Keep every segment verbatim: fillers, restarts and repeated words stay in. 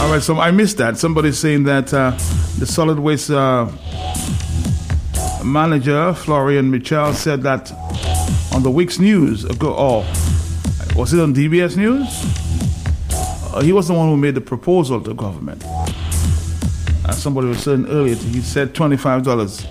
right, so I missed that. Somebody's saying that uh, the solid waste uh, manager, Florian Michel, said that on the week's news ago. Oh, was it on D B S News? Uh, he was the one who made the proposal to government. Uh, somebody was saying earlier, he said twenty-five dollars.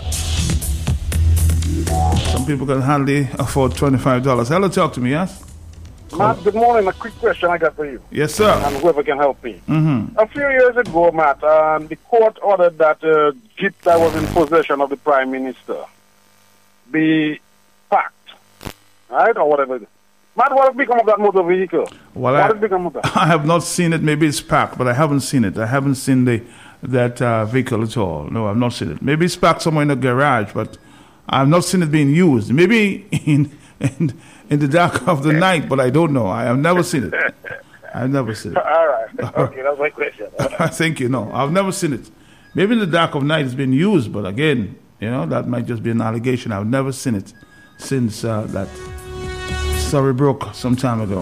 Some people can hardly afford twenty-five dollars. Hello, talk to me, yes? Matt, good morning. A quick question I got for you. Yes, sir. And whoever can help me. Mm-hmm. A few years ago, Matt, um, the court ordered that uh, jeep that was in possession of the Prime Minister be packed, right, or whatever. Matt, what has become of that motor vehicle? Well, what I, has become of that? I have not seen it. Maybe it's packed, but I haven't seen it. I haven't seen the that uh, vehicle at all. No, I've not seen it. Maybe it's packed somewhere in the garage, but I've not seen it being used. Maybe in in, in the dark of the night, but I don't know. I have never seen it. I've never seen it. All right. Okay, that's my question. I think you know. I've never seen it. Maybe in the dark of night it's been used, but again, you know, that might just be an allegation. I've never seen it since uh, that story broke some time ago.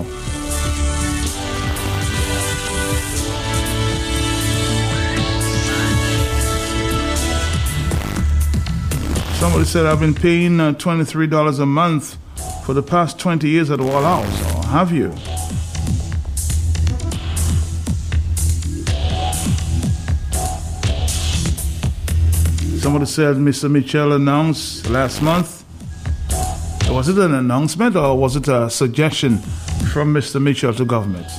Somebody said I've been paying uh, twenty-three dollars a month for the past twenty years at Wall House. Or have you? Somebody said Mister Mitchell announced last month. Was it an announcement or was it a suggestion from Mister Mitchell to government?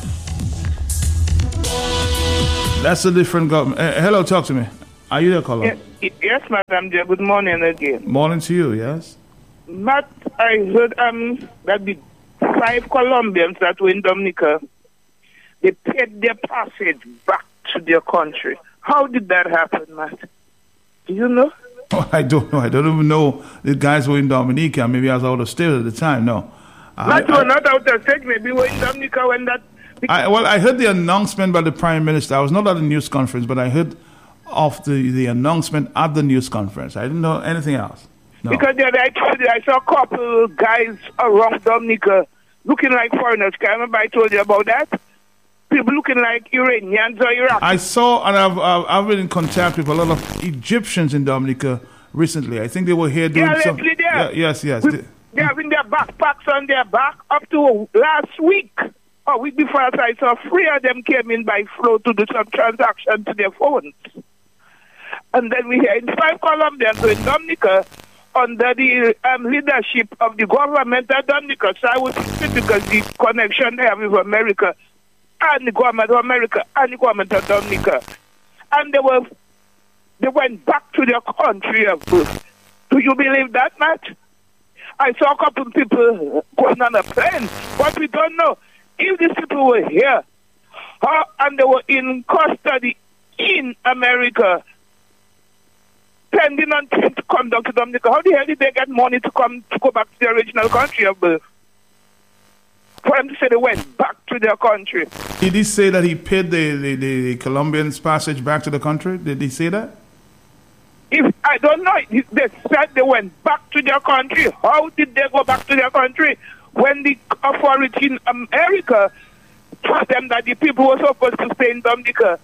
That's a different government. Uh, hello, talk to me. Are you there, caller? Yes, yes, Madam Dear. Good morning again. Morning to you, yes? Matt, I heard um that the five Colombians that were in Dominica, they paid their passage back to their country. How did that happen, Matt? Do you know? Oh, I don't know. I don't even know the guys were in Dominica. Maybe I was out of state at the time. No. Not, I, I, not out of state. Maybe we were in Dominica when that... I, well, I heard the announcement by the Prime Minister. I was not at the news conference, but I heard of the, the announcement at the news conference. I didn't know anything else. No. Because the other, I told you, I saw a couple guys around Dominica looking like foreigners. Can I remember I told you about that? People looking like Iranians or Iraqis. I saw, and I've, I've I've been in contact with a lot of Egyptians in Dominica recently. I think they were here doing yeah, some... There. Yeah, yes, yes. With, they having their backpacks on their back up to last week. Or week before, I saw three of them came in by flow to do some transaction to their phones. And then we hear in five Colombians in Dominica under the um, leadership of the government of Dominica. So I would think because the connection they have with America and the government of America and the government of Dominica. And they were they went back to their country of birth. Do you believe that, Matt? I saw a couple of people going on a plane, but we don't know if these people were here uh, and they were in custody in America, pending on to come down to Dominica. How the hell did they get money to come to go back to their original country of birth? For them to say they went back to their country. Did he say that he paid the, the, the Colombians' passage back to the country? Did he say that? If I don't know, they said they went back to their country. How did they go back to their country when the authority in America told them that the people were supposed to stay in Dominica?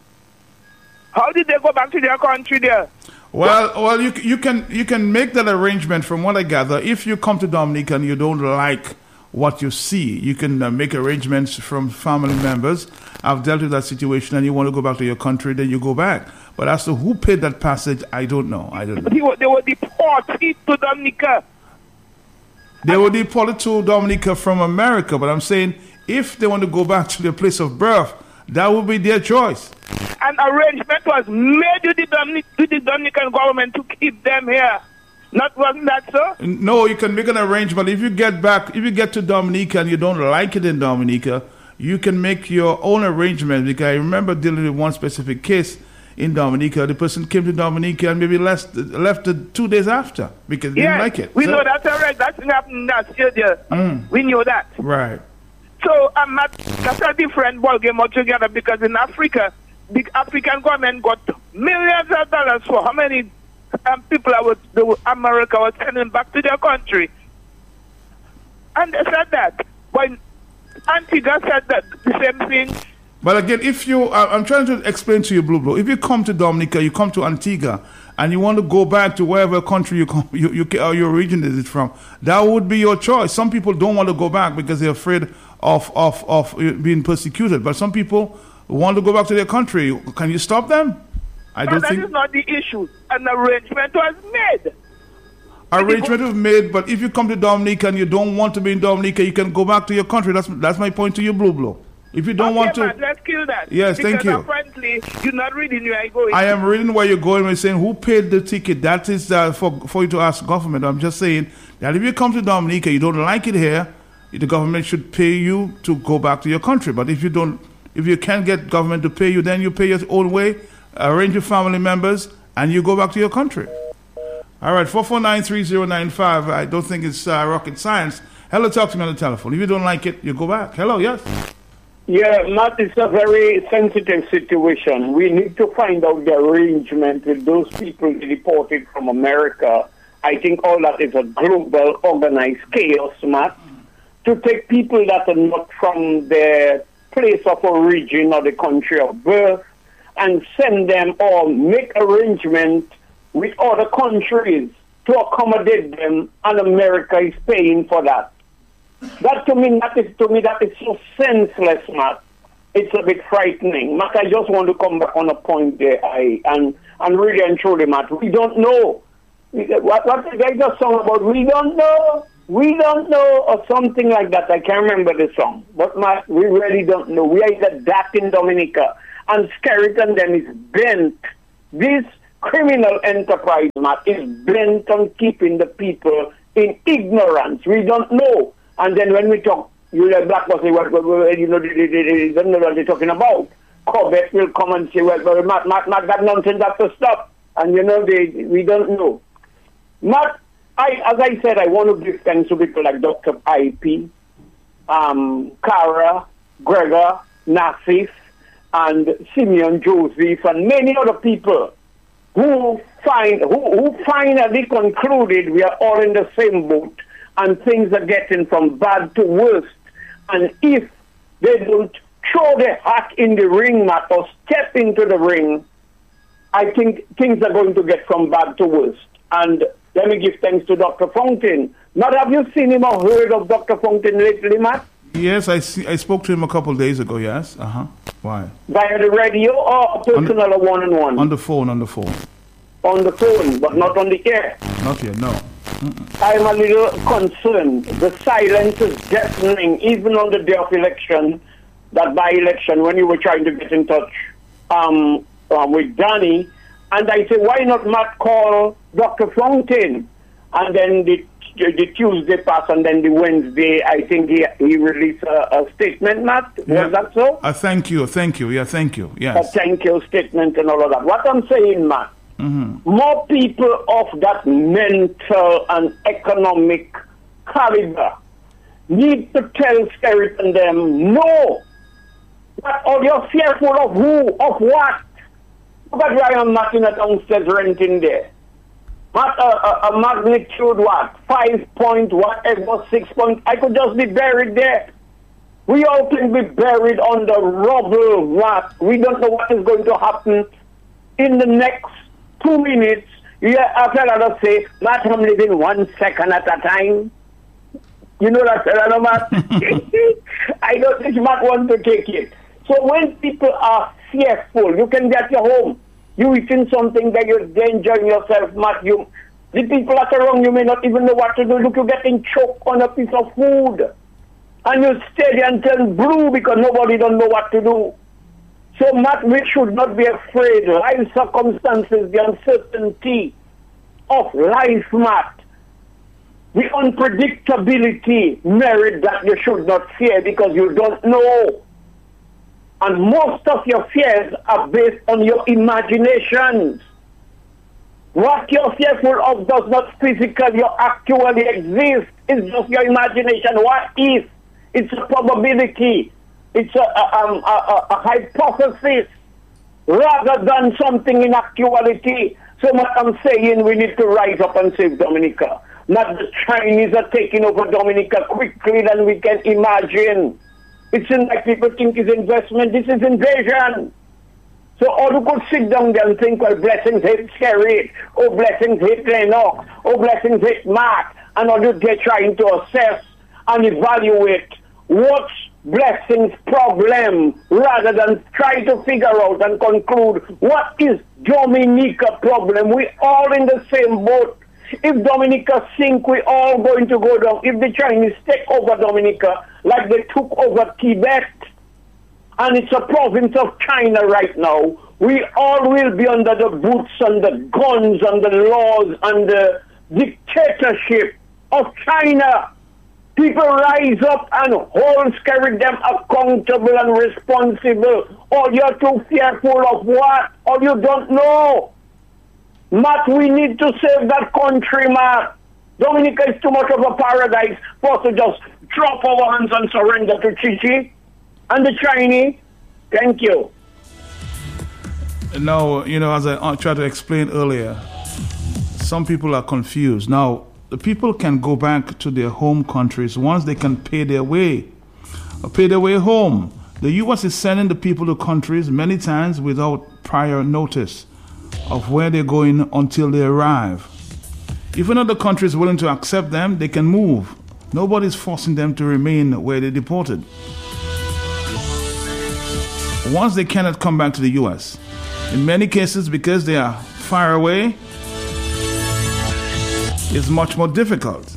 How did they go back to their country there? Well, well, you you can you can make that arrangement. From what I gather, if you come to Dominica and you don't like what you see, you can uh, make arrangements from family members. I've dealt with that situation, and you want to go back to your country, then you go back. But as to who paid that passage, I don't know. I don't know. They were, they were deported to Dominica. They were deported to Dominica from America, but I'm saying if they want to go back to their place of birth, that would be their choice. An arrangement was made with the, Dominic, with the Dominican government to keep them here. Not wasn't that so? No, you can make an arrangement. If you get back, if you get to Dominica and you don't like it in Dominica, you can make your own arrangement. Because I remember dealing with one specific case in Dominica. The person came to Dominica and maybe left, left it two days after because they yes, didn't like it. We so, know that's all right. That's happening last year there. Mm. We knew that. Right. So I'm not, that's a different ballgame altogether because in Africa, the African government got millions of dollars for how many um, people I was, the America was sending back to their country. And they said that. When Antigua said that, the same thing. But again, if you, uh, I'm trying to explain to you, Blue Blue, if you come to Dominica, you come to Antigua, and you want to go back to wherever country you come, you, you, or your region is it from, that would be your choice. Some people don't want to go back because they're afraid of, of, of being persecuted. But some people want to go back to their country. Can you stop them? I but don't that think... is not the issue. An arrangement was made. Arrangement was made, but if you come to Dominica and you don't want to be in Dominica, you can go back to your country. That's that's my point to you, Blue Blue. If you don't okay, want to... Man, let's kill that. Yes, because thank you. Apparently, you're not reading where I go. I am reading where you're going. We're saying who paid the ticket. That is uh, for, for you to ask government. I'm just saying that if you come to Dominica, you don't like it here, the government should pay you to go back to your country. But if you don't, if you can't get government to pay you, then you pay your own way, arrange your family members, and you go back to your country. All right, four four nine, three zero nine five. I don't think it's uh, rocket science. Hello, talk to me on the telephone. If you don't like it, you go back. Hello, yes? Yeah, Matt, it's a very sensitive situation. We need to find out the arrangement with those people deported from America. I think all that is a global organized chaos, Matt, to take people that are not from their place of origin or the country of birth and send them or make arrangements with other countries to accommodate them, and America is paying for that. That to me, that is to me, that is so senseless, Matt. It's a bit frightening. Matt, I just want to come back on a point there. I and and really and truly, Matt, we don't know. What what the guy just song about? We don't know. We don't know, or something like that. I can't remember the song. But Matt, we really don't know. We are either that in Dominica, and Skeleton then is bent. This criminal enterprise, Matt, is bent on keeping the people in ignorance. We don't know. And then when we talk, you know, Black will say, well, well, you know, they, they, they, they don't know what they're talking about. Corbett will come and say, well, well Matt, Matt, Matt, that nonsense has to stop. And, you know, they, we don't know. Matt, I, as I said, I want to give thanks to people like Doctor I P, um, Cara, Gregor, Nassif, and Simeon Joseph, and many other people who, find, who, who finally concluded we are all in the same boat, and things are getting from bad to worse. And if they don't throw their hat in the ring, Matt, or step into the ring, I think things are going to get from bad to worse. And let me give thanks to Doctor Fountain. Matt, have you seen him or heard of Doctor Fountain lately, Matt? Yes, I see, I spoke to him a couple of days ago, yes. Uh-huh. Why? Via the radio or personal on the, or one-on-one? On the phone, on the phone. On the phone, but not on the air? Not yet, no. Mm-mm. I'm a little concerned. The silence is deafening, even on the day of election, that by-election, when you were trying to get in touch um, um, with Danny. And I said, why not Matt call Doctor Fountain? And then the, the Tuesday passed, and then the Wednesday, I think he, he released a, a statement, Matt. Yeah. Was that so? Uh, thank you, thank you. Yeah, thank you. Yes. A thank you statement and all of that. What I'm saying, Matt, mm-hmm. more people of that mental and economic caliber need to tell Skerrit and them, no. But are you fearful of who? Of what? Look at where I am knocking at downstairs renting there. What, a, a, a magnitude what? Five point whatever, six point. I could just be buried there. We all can be buried under rubble. What? We don't know what is going to happen in the next two minutes. Yeah, after that, say, Matt, I'm living one second at a time. You know that, I know, Matt? I don't think Matt wants to take it. So when people are fearful, you can get your home. You eating something that you're enjoying yourself, Matt. You, the people that are around you may not even know what to do. Look, you're getting choked on a piece of food. And you stay there and turn blue because nobody don't know what to do. So, Matt, we should not be afraid. Life circumstances, the uncertainty of life, Matt, the unpredictability merit that you should not fear because you don't know. And most of your fears are based on your imaginations. What you're fearful of does not physically or actually exist. It's just your imagination. What if? It's a probability. It's a, a, um, a, a, a hypothesis rather than something in actuality. So what I'm saying, we need to rise up and save Dominica. Not the Chinese are taking over Dominica quickly than we can imagine. It's in like people think it's investment. This is invasion. So all you could sit down there and think, well, blessings hit Skerry, oh, blessings hit Lennox, oh, blessings hit Mark, and all you're trying to assess and evaluate what's blessings' problem rather than try to figure out and conclude what is Dominica problem. We all in the same boat. If Dominica sink, we all going to go down. If the Chinese take over Dominica like they took over Tibet, and it's a province of China right now, we all will be under the boots and the guns and the laws and the dictatorship of China. People rise up and hold carry them accountable and responsible. Or you're too fearful of what? Or you don't know. Matt, we need to save that country, Matt. Dominica is too much of a paradise for us to just drop our hands and surrender to Chichi and the Chinese. Thank you. Now, you know, as I tried to explain earlier, some people are confused. Now, the people can go back to their home countries once they can pay their way, or pay their way home. The U S is sending the people to countries many times without prior notice of where they're going until they arrive. If another country is willing to accept them, they can move. Nobody's forcing them to remain where they're deported. Once they cannot come back to the U S, in many cases because they are far away, it's much more difficult.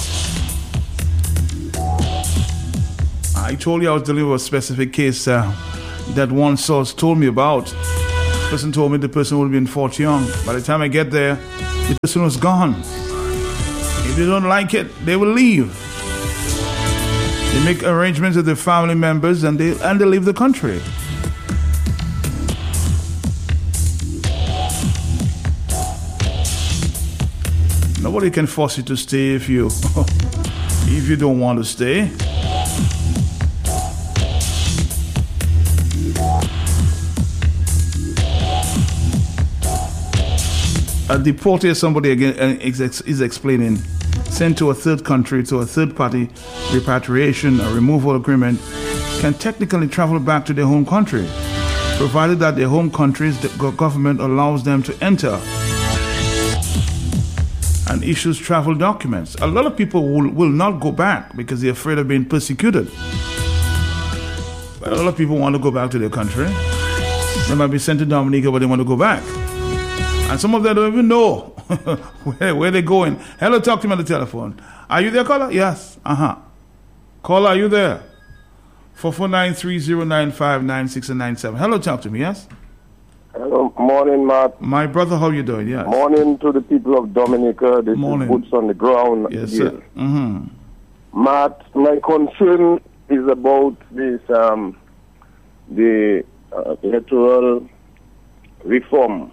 I told you I was dealing with a specific case uh, that one source told me about. The person told me the person would be in Fort Young. By the time I get there, the person was gone. If they don't like it, they will leave. They make arrangements with their family members and they and they leave the country. Nobody can force you to stay if you if you don't want to stay. A deportee is somebody again is, is explaining, sent to a third country to a third party repatriation or removal agreement, can technically travel back to their home country, provided that their home country's government allows them to enter and issues travel documents. A lot of people will, will not go back because they're afraid of being persecuted. But a lot of people want to go back to their country. They might be sent to Dominica, but they want to go back. And some of them don't even know where, where they're going. Hello, talk to me on the telephone. Are you there, caller? Yes. Uh-huh. Caller, are you there? four four nine, three zero nine five, nine six nine seven. Hello, talk to me, yes? Hello, morning, Matt. My brother, how you doing? Yes. Morning to the people of Dominica. This morning. Is boots on the ground. Yes, again. sir. Mm-hmm. Matt, my concern is about this, um, the uh, electoral reform.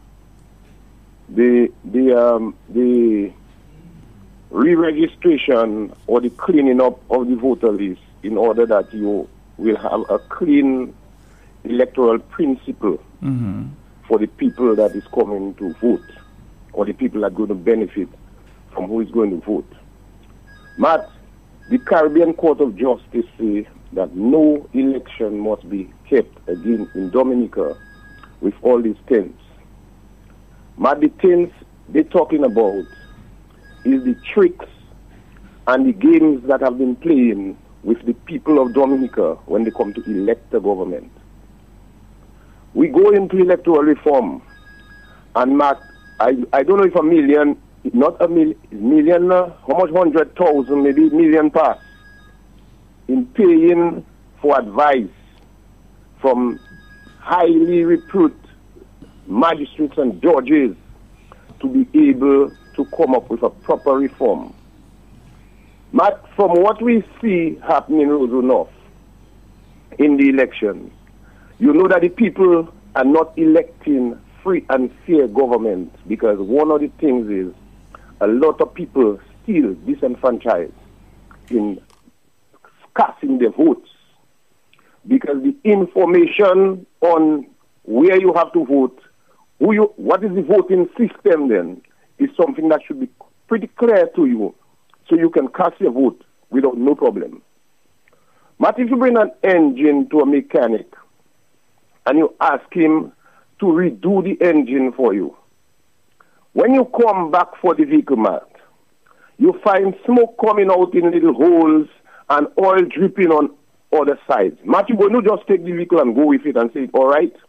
The the um, the re-registration or the cleaning up of the voter list in order that you will have a clean electoral principle mm-hmm. for the people that is coming to vote or the people that are going to benefit from who is going to vote. Matt, the Caribbean Court of Justice says that no election must be kept again in Dominica with all these tents. Matt, the things they're talking about is the tricks and the games that have been playing with the people of Dominica when they come to elect the government. We go into electoral reform, and Matt, I, I don't know if a million, not a mil, million, uh, how much, hundred thousand, maybe million pass in paying for advice from highly reputed magistrates and judges to be able to come up with a proper reform. Matt, from what we see happening in Roseau North in the election, you know that the people are not electing free and fair government because one of the things is a lot of people still disenfranchised in casting their votes because the information on where you have to vote, who you, what is the voting system then, is something that should be pretty clear to you so you can cast your vote without no problem. But if you bring an engine to a mechanic and you ask him to redo the engine for you, when you come back for the vehicle, Matt, you find smoke coming out in little holes and oil dripping on other sides. Matt, you will not just take the vehicle and go with it and say, all right?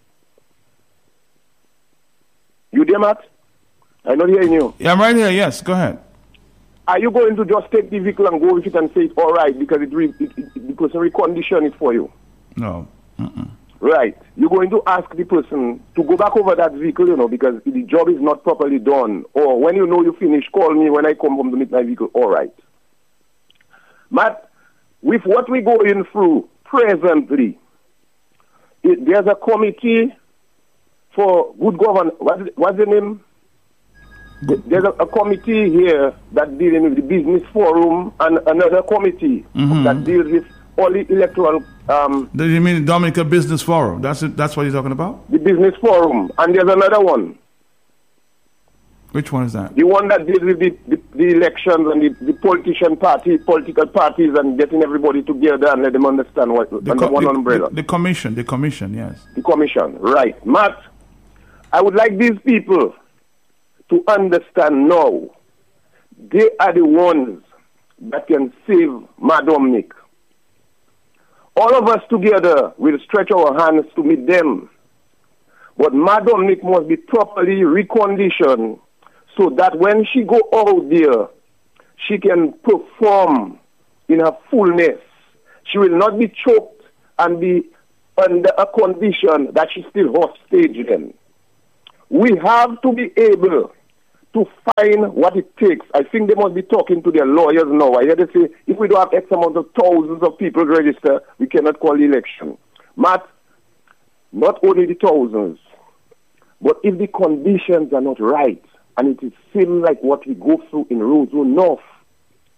You there, Matt? I'm not hearing you. Yeah, I'm right here. Yes, go ahead. Are you going to just take the vehicle and go with it and say, all right, because it, re- it, it because it recondition it for you? No. Mm-mm. Right. You're going to ask the person to go back over that vehicle, you know, because the job is not properly done. Or when you know you finish, call me when I come home to meet my vehicle. All right. Matt, with what we're going through presently, it, there's a committee for good governance. What's, what's the name? There's a, a committee here that dealing with the business forum and another committee mm-hmm. that deals with all the electoral. Um, Do you mean the Dominica Business Forum? That's it, that's what you're talking about? The business forum. And there's another one. Which one is that? The one that deals with the, the, the elections and the, the politician party, political parties and getting everybody together and let them understand what the under co- one the, umbrella. The, the commission, the commission, yes. The commission, right. Matt, I would like these people to understand now they are the ones that can save Madam Nick. All of us together will stretch our hands to meet them. But Madam Nick must be properly reconditioned so that when she go out there, she can perform in her fullness. She will not be choked and be under a condition that she's still hostage then. We have to be able to find what it takes. I think they must be talking to their lawyers now. I hear they say, if we don't have X amount of thousands of people register, we cannot call the election. Matt, not only the thousands, but if the conditions are not right, and it is seem like what we go through in Roseau North,